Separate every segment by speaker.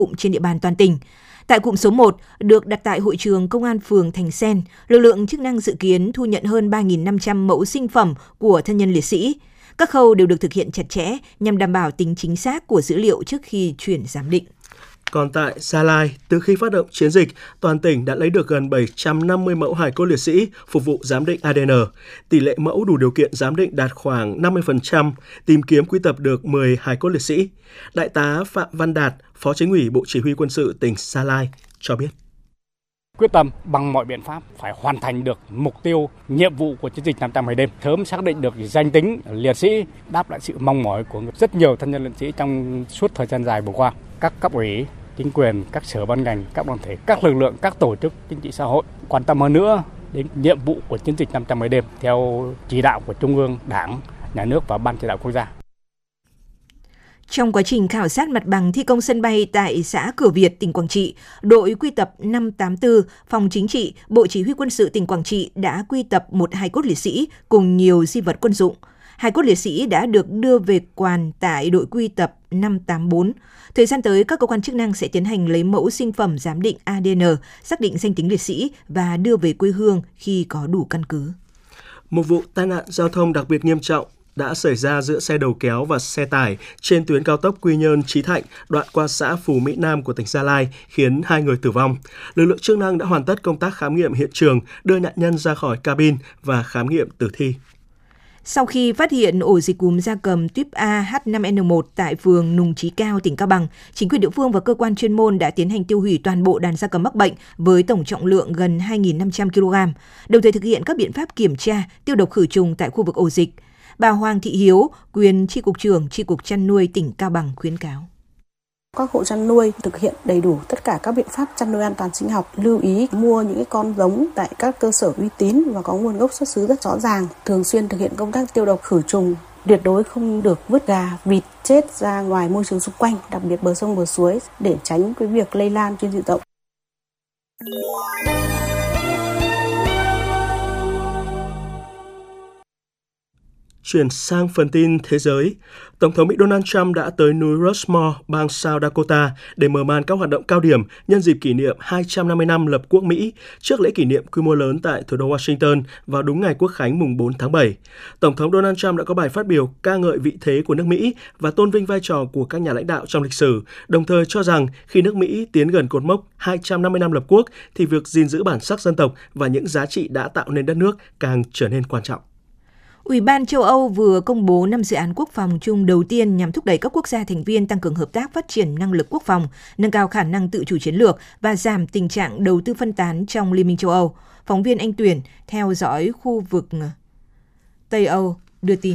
Speaker 1: cụm trên địa bàn toàn tỉnh. Tại cụm số 1, được đặt tại hội trường Công an phường Thành Sen, lực lượng chức năng dự kiến thu nhận hơn 3.500 mẫu sinh phẩm của thân nhân liệt sĩ. Các khâu đều được thực hiện chặt chẽ nhằm đảm bảo tính chính xác của dữ liệu trước khi chuyển giám định.
Speaker 2: Còn tại Gia Lai, từ khi phát động chiến dịch, toàn tỉnh đã lấy được gần 750 mẫu hài cốt liệt sĩ phục vụ giám định ADN. Tỷ lệ mẫu đủ điều kiện giám định đạt khoảng 50%, tìm kiếm quy tập được 10 hài cốt liệt sĩ. Đại tá Phạm Văn Đạt, Phó Chính ủy Bộ Chỉ huy Quân sự tỉnh Gia Lai cho biết.
Speaker 3: Quyết tâm bằng mọi biện pháp phải hoàn thành được mục tiêu, nhiệm vụ của chiến dịch 500 ngày đêm, sớm xác định được danh tính liệt sĩ, đáp lại sự mong mỏi của rất nhiều thân nhân liệt sĩ trong suốt thời gian dài vừa qua. Các cấp ủy, chính quyền, các sở ban ngành, các đoàn thể, các lực lượng, các tổ chức chính trị xã hội quan tâm hơn nữa đến nhiệm vụ của chiến dịch 500 ngày đêm theo chỉ đạo của Trung ương, Đảng, Nhà nước và Ban Chỉ đạo Quốc gia.
Speaker 1: Trong quá trình khảo sát mặt bằng thi công sân bay tại xã Cửa Việt, tỉnh Quảng Trị, đội quy tập 584, Phòng Chính trị, Bộ Chỉ huy Quân sự tỉnh Quảng Trị đã quy tập một hài cốt liệt sĩ cùng nhiều di vật quân dụng. Hài cốt liệt sĩ đã được đưa về quàn tại đội quy tập 584. Thời gian tới, các cơ quan chức năng sẽ tiến hành lấy mẫu sinh phẩm giám định ADN, xác định danh tính liệt sĩ và đưa về quê hương khi có đủ căn cứ.
Speaker 2: Một vụ tai nạn giao thông đặc biệt nghiêm trọng đã xảy ra giữa xe đầu kéo và xe tải trên tuyến cao tốc Quy Nhơn - Chí Thạnh, đoạn qua xã Phú Mỹ Nam của tỉnh Gia Lai, khiến 2 người tử vong. Lực lượng chức năng đã hoàn tất công tác khám nghiệm hiện trường, đưa nạn nhân ra khỏi cabin và khám nghiệm tử thi.
Speaker 1: Sau khi phát hiện ổ dịch cúm gia cầm tuyếp A H5N1 tại phường Nùng Chí Cao, tỉnh Cao Bằng, chính quyền địa phương và cơ quan chuyên môn đã tiến hành tiêu hủy toàn bộ đàn gia cầm mắc bệnh với tổng trọng lượng gần 2.500 kg, đồng thời thực hiện các biện pháp kiểm tra, tiêu độc khử trùng tại khu vực ổ dịch. Bà Hoàng Thị Hiếu, quyền Chi cục trưởng Chi cục chăn nuôi tỉnh Cao Bằng khuyến cáo.
Speaker 4: Các hộ chăn nuôi thực hiện đầy đủ tất cả các biện pháp chăn nuôi an toàn sinh học, lưu ý mua những con giống tại các cơ sở uy tín và có nguồn gốc xuất xứ rất rõ ràng, thường xuyên thực hiện công tác tiêu độc khử trùng, tuyệt đối không được vứt gà, vịt chết ra ngoài môi trường xung quanh, đặc biệt bờ sông bờ suối để tránh cái việc lây lan trên diện rộng.
Speaker 2: Chuyển sang phần tin thế giới, Tổng thống Mỹ Donald Trump đã tới núi Rushmore, bang South Dakota để mở màn các hoạt động cao điểm nhân dịp kỷ niệm 250 năm lập quốc Mỹ trước lễ kỷ niệm quy mô lớn tại thủ đô Washington vào đúng ngày Quốc khánh mùng 4 tháng 7. Tổng thống Donald Trump đã có bài phát biểu ca ngợi vị thế của nước Mỹ và tôn vinh vai trò của các nhà lãnh đạo trong lịch sử, đồng thời cho rằng khi nước Mỹ tiến gần cột mốc 250 năm lập quốc thì việc gìn giữ bản sắc dân tộc và những giá trị đã tạo nên đất nước càng trở nên quan trọng.
Speaker 1: Ủy ban châu Âu vừa công bố 5 dự án quốc phòng chung đầu tiên nhằm thúc đẩy các quốc gia thành viên tăng cường hợp tác phát triển năng lực quốc phòng, nâng cao khả năng tự chủ chiến lược và giảm tình trạng đầu tư phân tán trong Liên minh châu Âu. Phóng viên Anh Tuyển theo dõi khu vực Tây Âu đưa tin.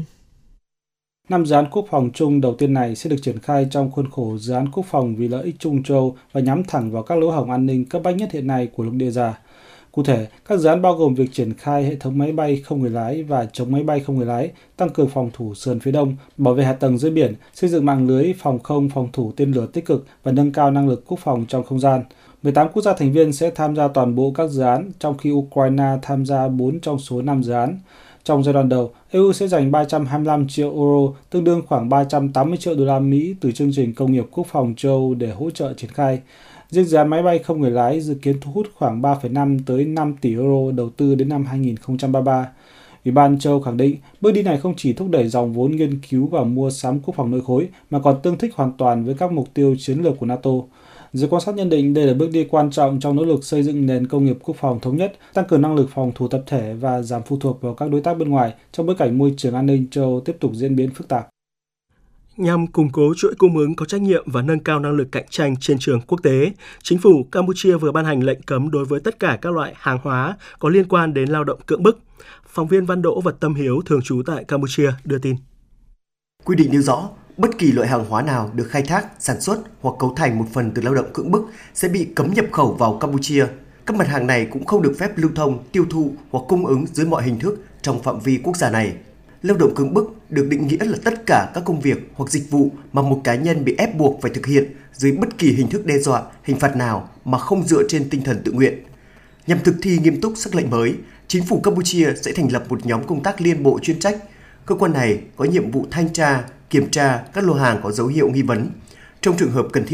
Speaker 5: 5 dự án quốc phòng chung đầu tiên này sẽ được triển khai trong khuôn khổ dự án quốc phòng vì lợi ích chung châu Âu và nhắm thẳng vào các lỗ hổng an ninh cấp bách nhất hiện nay của lục địa già. Cụ thể, các dự án bao gồm việc triển khai hệ thống máy bay không người lái và chống máy bay không người lái, tăng cường phòng thủ sườn phía đông, bảo vệ hạ tầng dưới biển, xây dựng mạng lưới phòng không phòng thủ tên lửa tích cực và nâng cao năng lực quốc phòng trong không gian. 18 quốc gia thành viên sẽ tham gia toàn bộ các dự án, trong khi Ukraine tham gia 4 trong số 5 dự án. Trong giai đoạn đầu, EU sẽ dành 325 triệu euro, tương đương khoảng 380 triệu đô la Mỹ từ chương trình công nghiệp quốc phòng châu Âu để hỗ trợ triển khai. Riêng dự án máy bay không người lái dự kiến thu hút khoảng 3,5 tới 5 tỷ euro đầu tư đến năm 2033. Ủy ban châu Âu khẳng định bước đi này không chỉ thúc đẩy dòng vốn nghiên cứu và mua sắm quốc phòng nội khối mà còn tương thích hoàn toàn với các mục tiêu chiến lược của NATO. Giới quan sát nhận định đây là bước đi quan trọng trong nỗ lực xây dựng nền công nghiệp quốc phòng thống nhất, tăng cường năng lực phòng thủ tập thể và giảm phụ thuộc vào các đối tác bên ngoài trong bối cảnh môi trường an ninh châu Âu tiếp tục diễn biến phức tạp.
Speaker 2: Nhằm củng cố chuỗi cung ứng có trách nhiệm và nâng cao năng lực cạnh tranh trên trường quốc tế, chính phủ Campuchia vừa ban hành lệnh cấm đối với tất cả các loại hàng hóa có liên quan đến lao động cưỡng bức. Phóng viên Văn Đỗ và Tâm Hiếu thường trú tại Campuchia đưa tin.
Speaker 6: Quy định nêu rõ, bất kỳ loại hàng hóa nào được khai thác, sản xuất hoặc cấu thành một phần từ lao động cưỡng bức sẽ bị cấm nhập khẩu vào Campuchia. Các mặt hàng này cũng không được phép lưu thông, tiêu thụ hoặc cung ứng dưới mọi hình thức trong phạm vi quốc gia này. Lao động cưỡng bức được định nghĩa là tất cả các công việc hoặc dịch vụ mà một cá nhân bị ép buộc phải thực hiện dưới bất kỳ hình thức đe dọa, hình phạt nào mà không dựa trên tinh thần tự nguyện. Nhằm thực thi nghiêm túc sắc lệnh mới, chính phủ Campuchia sẽ thành lập một nhóm công tác liên bộ chuyên trách. Cơ quan này có nhiệm vụ thanh tra, kiểm tra các lô hàng có dấu hiệu nghi vấn. Trong trường hợp cần thiết,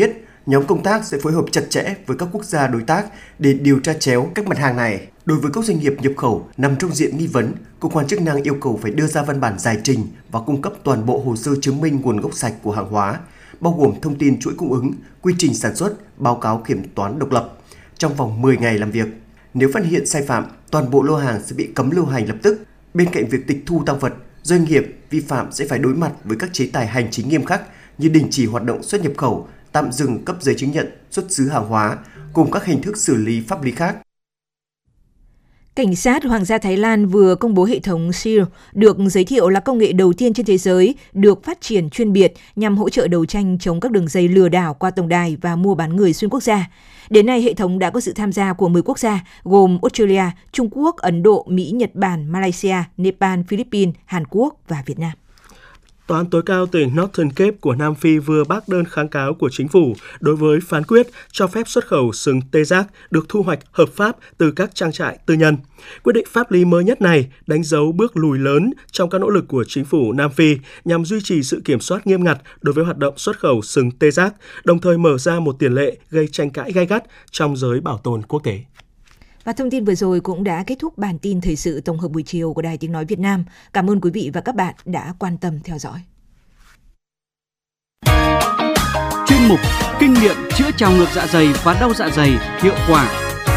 Speaker 6: Nhóm công tác sẽ phối hợp chặt chẽ với các quốc gia đối tác để điều tra chéo các mặt hàng này. Đối với các doanh nghiệp nhập khẩu nằm trong diện nghi vấn, cơ quan chức năng yêu cầu phải đưa ra văn bản giải trình và cung cấp toàn bộ hồ sơ chứng minh nguồn gốc sạch của hàng hóa, bao gồm thông tin chuỗi cung ứng, quy trình sản xuất, báo cáo kiểm toán độc lập trong vòng 10 ngày làm việc. Nếu phát hiện sai phạm, toàn bộ lô hàng sẽ bị cấm lưu hành lập tức. Bên cạnh việc tịch thu tang vật, doanh nghiệp vi phạm sẽ phải đối mặt với các chế tài hành chính nghiêm khắc như đình chỉ hoạt động xuất nhập khẩu, tạm dừng cấp giấy chứng nhận xuất xứ hàng hóa, cùng các hình thức xử lý pháp lý khác.
Speaker 1: Cảnh sát Hoàng gia Thái Lan vừa công bố hệ thống SEAL, được giới thiệu là công nghệ đầu tiên trên thế giới được phát triển chuyên biệt nhằm hỗ trợ đấu tranh chống các đường dây lừa đảo qua tổng đài và mua bán người xuyên quốc gia. Đến nay, hệ thống đã có sự tham gia của 10 quốc gia gồm Australia, Trung Quốc, Ấn Độ, Mỹ, Nhật Bản, Malaysia, Nepal, Philippines, Hàn Quốc và Việt Nam.
Speaker 2: Tòa án tối cao tỉnh Northern Cape của Nam Phi vừa bác đơn kháng cáo của chính phủ đối với phán quyết cho phép xuất khẩu sừng tê giác được thu hoạch hợp pháp từ các trang trại tư nhân. Quyết định pháp lý mới nhất này đánh dấu bước lùi lớn trong các nỗ lực của chính phủ Nam Phi nhằm duy trì sự kiểm soát nghiêm ngặt đối với hoạt động xuất khẩu sừng tê giác, đồng thời mở ra một tiền lệ gây tranh cãi gay gắt trong giới bảo tồn quốc tế.
Speaker 1: Và thông tin vừa rồi cũng đã kết thúc bản tin thời sự tổng hợp buổi chiều của Đài Tiếng Nói Việt Nam. Cảm ơn quý vị và các bạn đã quan tâm theo dõi.
Speaker 7: Chuyên mục Kinh nghiệm chữa trào ngược dạ dày và đau dạ dày hiệu quả.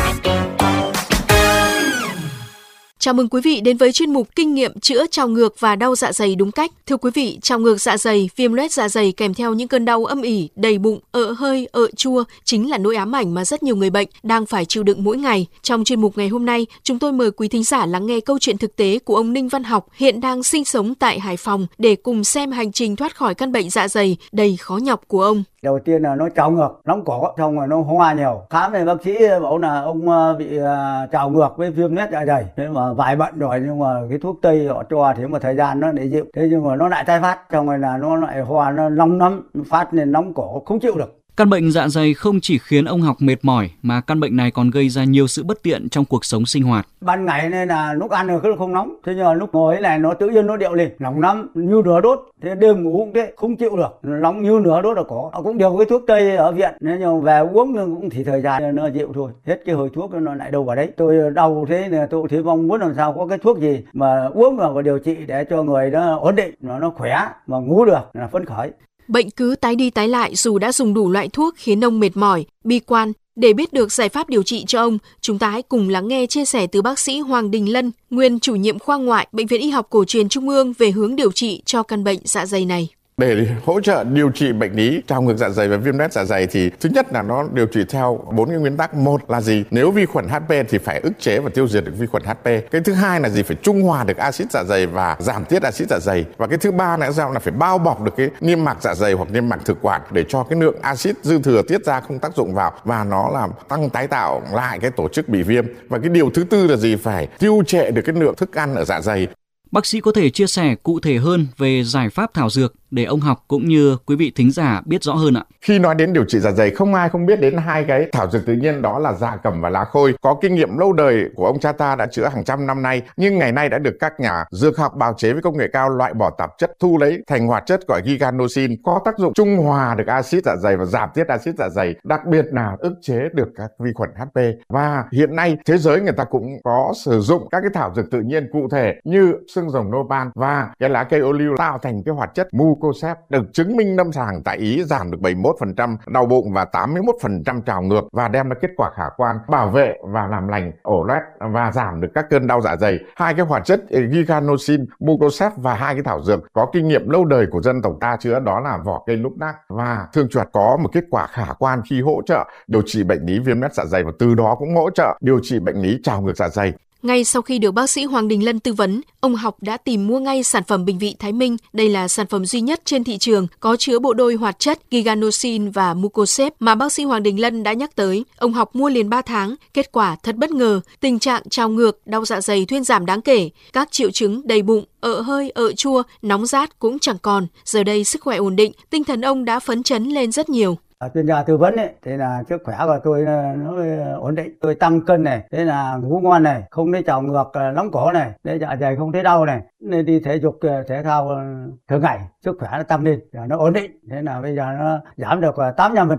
Speaker 8: Chào mừng quý vị đến với chuyên mục Kinh nghiệm chữa trào ngược và đau dạ dày đúng cách. Thưa quý vị, trào ngược dạ dày, viêm loét dạ dày kèm theo những cơn đau âm ỉ, đầy bụng, ợ hơi, ợ chua chính là nỗi ám ảnh mà rất nhiều người bệnh đang phải chịu đựng mỗi ngày. Trong chuyên mục ngày hôm nay, chúng tôi mời quý thính giả lắng nghe câu chuyện thực tế của ông Ninh Văn Học, hiện đang sinh sống tại Hải Phòng, để cùng xem hành trình thoát khỏi căn bệnh dạ dày đầy khó nhọc của ông.
Speaker 9: Đầu tiên là nó trào ngược, nóng cổ, xong rồi nó hoa nhiều. Khám thì bác sĩ bảo là ông bị trào ngược với viêm loét dạ dày. Thế mà vài bận rồi, nhưng mà cái thuốc tây họ cho thế một thời gian nó để dịu. Thế nhưng mà nó lại tái phát, xong rồi là nó lại hoa, nó nóng lắm, phát lên nóng cổ, không chịu được.
Speaker 7: Căn bệnh dạ dày không chỉ khiến ông Học mệt mỏi, mà căn bệnh này còn gây ra nhiều sự bất tiện trong cuộc sống sinh hoạt.
Speaker 9: Ban ngày nên là lúc ăn rồi không nóng, thế nhưng mà lúc ngồi này nó tự nhiên nó điệu lên, nóng lắm, như lửa đốt. Thế đêm ngủ cũng thế, không chịu được, nóng như lửa đốt là có. Họ cũng điều cái thuốc tây ở viện, thế nhưng về uống cũng chỉ thời gian nó dịu thôi, hết cái hồi thuốc nó lại đâu vào đấy. Tôi đau thế này, tôi thì mong muốn làm sao có cái thuốc gì mà uống vào và điều trị để cho người nó ổn định, nó khỏe mà ngủ được, là phấn khởi.
Speaker 8: Bệnh cứ tái đi tái lại dù đã dùng đủ loại thuốc khiến ông mệt mỏi, bi quan. Để biết được giải pháp điều trị cho ông, chúng ta hãy cùng lắng nghe chia sẻ từ bác sĩ Hoàng Đình Lân, nguyên chủ nhiệm khoa ngoại Bệnh viện Y học Cổ truyền Trung ương về hướng điều trị cho căn bệnh dạ dày này.
Speaker 10: Để hỗ trợ điều trị bệnh lý trào ngược dạ dày và viêm loét dạ dày thì thứ nhất là nó điều trị theo 4 cái nguyên tắc. Một là gì? Nếu vi khuẩn HP thì phải ức chế và tiêu diệt được vi khuẩn HP. Cái thứ hai là gì? Phải trung hòa được axit dạ dày và giảm tiết axit dạ dày. Và cái thứ ba là phải bao bọc được cái niêm mạc dạ dày hoặc niêm mạc thực quản để cho cái lượng axit dư thừa tiết ra không tác dụng vào và nó làm tăng tái tạo lại cái tổ chức bị viêm. Và cái điều thứ tư là gì? Phải tiêu trệ được cái lượng thức ăn ở dạ dày.
Speaker 7: Bác sĩ có thể chia sẻ cụ thể hơn về giải pháp thảo dược để ông Học cũng như quý vị thính giả biết rõ hơn ạ.
Speaker 10: Khi nói đến điều trị dạ dày, không ai không biết đến hai cái thảo dược tự nhiên, đó là dạ cẩm và lá khôi. Có kinh nghiệm lâu đời của ông cha ta đã chữa hàng trăm năm nay, nhưng ngày nay đã được các nhà dược học bào chế với công nghệ cao loại bỏ tạp chất, thu lấy thành hoạt chất gọi giganosin, có tác dụng trung hòa được axit dạ dày và giảm tiết axit dạ dày, đặc biệt là ức chế được các vi khuẩn HP. Và hiện nay thế giới người ta cũng có sử dụng các cái thảo dược tự nhiên cụ thể như xương rồng nopal và cái lá cây ô liu tạo thành cái hoạt chất mucosep, được chứng minh lâm sàng tại Ý giảm được 71% đau bụng và 81% trào ngược và đem lại kết quả khả quan, bảo vệ và làm lành ổ loét và giảm được các cơn đau dạ dày. Hai cái hoạt chất giganosin, mucosep và hai cái thảo dược có kinh nghiệm lâu đời của dân tộc ta chữa, đó là vỏ cây núc nác và thương chuột, có một kết quả khả quan khi hỗ trợ điều trị bệnh lý viêm loét dạ dày và từ đó cũng hỗ trợ điều trị bệnh lý trào ngược dạ dày.
Speaker 8: Ngay sau khi được bác sĩ Hoàng Đình Lân tư vấn, ông Học đã tìm mua ngay sản phẩm Bình Vị Thái Minh. Đây là sản phẩm duy nhất trên thị trường có chứa bộ đôi hoạt chất giganosin và mucosep mà bác sĩ Hoàng Đình Lân đã nhắc tới. Ông Học mua liền 3 tháng, kết quả thật bất ngờ, tình trạng trào ngược, đau dạ dày thuyên giảm đáng kể, các triệu chứng đầy bụng, ợ hơi, ợ chua, nóng rát cũng chẳng còn. Giờ đây sức khỏe ổn định, tinh thần ông đã phấn chấn lên rất nhiều.
Speaker 9: Chuyên gia tư vấn ấy, thế là sức khỏe của tôi nó ổn định, tôi tăng cân này, thế là ngủ ngon này, không thấy trào ngược, nóng cổ này, để dạ dày không thấy đau này, nên đi thể dục thể thao thường ngày, sức khỏe nó tăng lên, nó ổn định, thế là bây giờ nó giảm được 85%.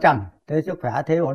Speaker 9: thế sức khỏe thế ổn